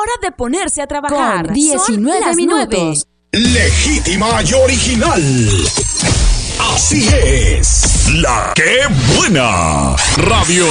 hora de ponerse a trabajar. Con 19 minutos. Legítima y original. Así es. La que buena. Radio